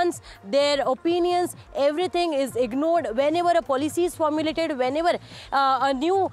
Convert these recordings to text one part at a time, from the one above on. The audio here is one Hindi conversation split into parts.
suggestions, their opinions, everything is ignored. Whenever a policy is formulated, whenever a new,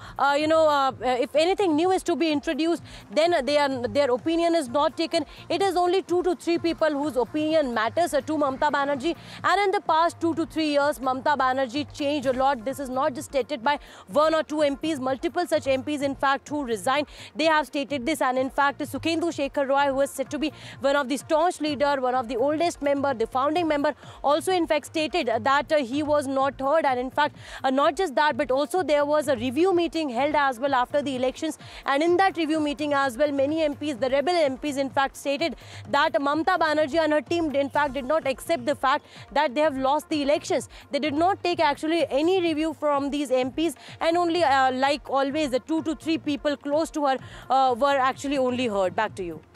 if anything new is to be introduced, then their opinion is not taken. It is only 2 to 3 people whose opinion matters to Mamata Banerjee. And in the past 2 to 3 years, Mamata Banerjee changed a lot. This is not just stated by 1 or 2 MPs, multiple such MPs, in fact, who resigned. They have stated this, and in fact, Sukhendu Shekhar Roy, who is said to be one of the staunch leader, one of the oldest member, the founding member, also in fact stated that he was not heard. And in fact, not just that, but also there was a review meeting held as well after the elections. And in that review meeting as well, many MPs, the rebel MPs, in fact stated that Mamata Banerjee and her team in fact did not accept the fact that they have lost the elections. They did not take actually any review from these MPs, and only like always the 2 to 3 people close to her were actually only heard. Back to you.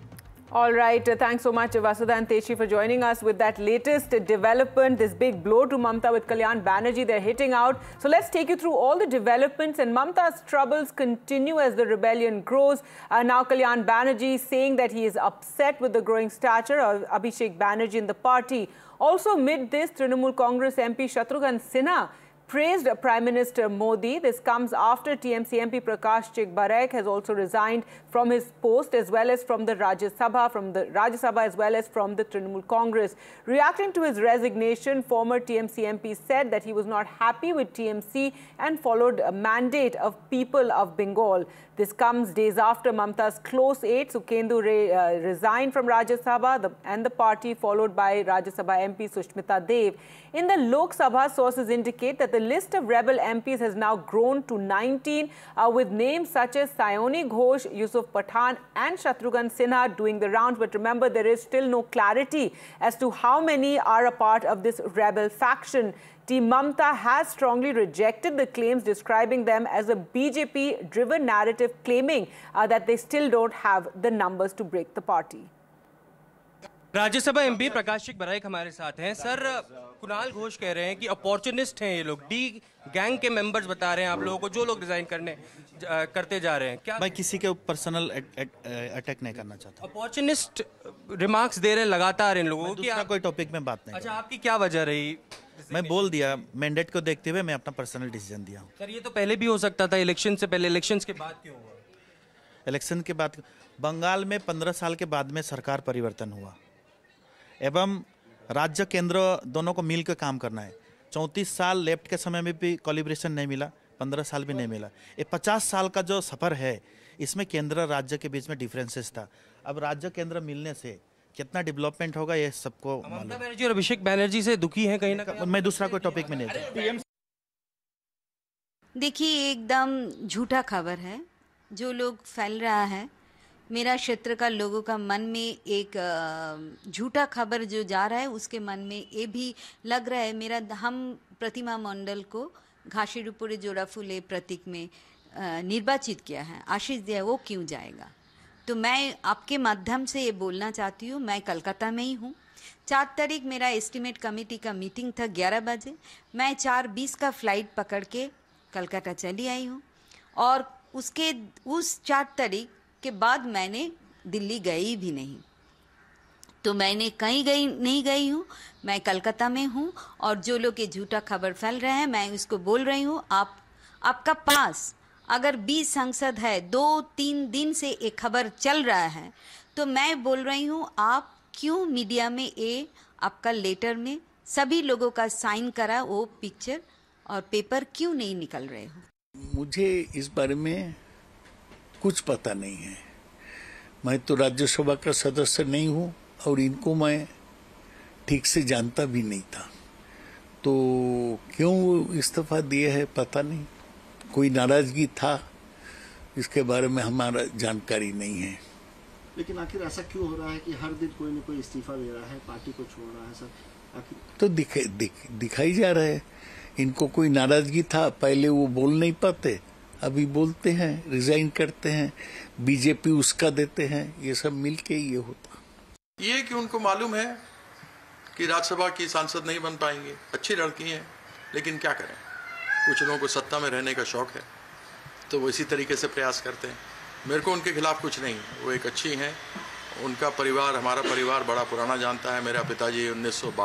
All right, thanks so much Vasudha and Teshi for joining us with that latest development, this big blow to Mamata with Kalyan Banerjee. They're hitting out. So let's take you through all the developments, and Mamata's troubles continue as the rebellion grows. Now Kalyan Banerjee saying that he is upset with the growing stature of Abhishek Banerjee in the party. Also amid this, Trinamool Congress MP Shatrughan Sinha praised Prime Minister Modi. This comes after TMC MP Prakash Chik Baraik has also resigned from his post, as well as from the Rajya Sabha, as well as from the Trinamool Congress. Reacting to his resignation, former TMC MP said that he was not happy with TMC and followed a mandate of people of Bengal. This comes days after Mamata's close aide Sukhendu resigned from Rajya Sabha and the party, followed by Rajya Sabha MP Sushmita Dev. In the Lok Sabha, sources indicate that the list of rebel MPs has now grown to 19, with names such as Sayoni Ghosh, Yusuf Pathan and Shatrughan Sinha doing the rounds. But remember, there is still no clarity as to how many are a part of this rebel faction. Team Mamata has strongly rejected the claims, describing them as a BJP-driven narrative, claiming that they still don't have the numbers to break the party. Rajya Sabha MP प्रकाश चिक बराइक हमारे साथ हैं। सर, कुणाल घोष कह रहे हैं कि अपॉर्चुनिस्ट हैं ये लोग, डी गैंग के मेंबर्स बता रहे हैं आप लोगों को, जो लोग रिजाइन करते जा रहे हैं। क्या मैं किसी के पर्सनल अटैक नहीं करना चाहता। अपॉर्चुनिस्ट रिमार्क्स दे रहे हैं लगातार इन लोगों की। कोई टॉपिक में बात नहीं। अच्छा, आपकी क्या वजह रही? मैं बोल दिया, मैंडेट को देखते हुए मैं अपना पर्सनल डिसीजन दिया हूँ। सर, ये तो पहले भी हो सकता था, इलेक्शन से पहले। इलेक्शन के बाद क्यों हुआ? इलेक्शन के बाद बंगाल में 15 साल के बाद में सरकार परिवर्तन हुआ एवं राज्य केंद्र दोनों को मिलकर काम करना है। 34 साल लेफ्ट के समय में भी कोलिब्रेशन नहीं मिला, 15 साल भी नहीं मिला। ये 50 साल का जो सफ़र है, इसमें केंद्र राज्य के बीच में डिफरेंसेस था। अब राज्य केंद्र मिलने से कितना डेवलपमेंट होगा ये सबको मालूम। ममता बनर्जी और अभिषेक बनर्जी से दुखी हैं कहीं ना कहीं। मैं दूसरा कोई टॉपिक में नहीं था। देखिए, एकदम झूठा खबर है जो लोग फैल रहा है। मेरा क्षेत्र का लोगों का मन में एक झूठा खबर जो जा रहा है, उसके मन में ये भी लग रहा है हम प्रतिमा मंडल को घासीडुपुरे जोड़ाफुले प्रतीक में निर्वाचित किया है, आशीष दिया है, वो क्यों जाएगा? तो मैं आपके माध्यम से ये बोलना चाहती हूँ, मैं कलकत्ता में ही हूँ। 4 तारीख मेरा एस्टीमेट कमेटी का मीटिंग था 11 बजे। मैं 4:20 का फ्लाइट पकड़ के कलकत्ता चली आई हूँ, और उस 4 तारीख के बाद मैंने दिल्ली गई भी नहीं। तो मैंने कहीं नहीं गई हूँ, मैं कलकत्ता में हूँ। और जो लोग ये झूठा खबर फैल रहे हैं, मैं उसको बोल रही हूँ, आपका पास अगर 20 सांसद है, 2-3 दिन से एक खबर चल रहा है, तो मैं बोल रही हूँ, आप क्यों मीडिया में ये आपका लेटर में सभी लोगों का साइन करा वो पिक्चर और पेपर क्यों नहीं निकल रहे हो? मुझे इस बारे में कुछ पता नहीं है। मैं तो राज्यसभा का सदस्य नहीं हूँ और इनको मैं ठीक से जानता भी नहीं था, तो क्यों इस्तीफा दिए है पता नहीं। कोई नाराजगी था, इसके बारे में हमारा जानकारी नहीं है। लेकिन आखिर ऐसा क्यों हो रहा है कि हर दिन कोई न कोई इस्तीफा दे रहा है, पार्टी को छोड़ रहा है? सर, आखिर तो दिखाई जा रहा है। इनको कोई नाराजगी था, पहले वो बोल नहीं पाते, अभी बोलते हैं, रिजाइन करते हैं, बीजेपी उसका देते हैं, ये सब मिलके ये होता। ये कि उनको मालूम है कि राज्यसभा की सांसद नहीं बन पाएंगे। अच्छी लड़की हैं, लेकिन क्या करें, कुछ लोगों को सत्ता में रहने का शौक है, तो वो इसी तरीके से प्रयास करते हैं। मेरे को उनके खिलाफ कुछ नहीं, वो एक अच्छी हैं। उनका परिवार, हमारा परिवार बड़ा पुराना जानता है। मेरा पिताजी 1952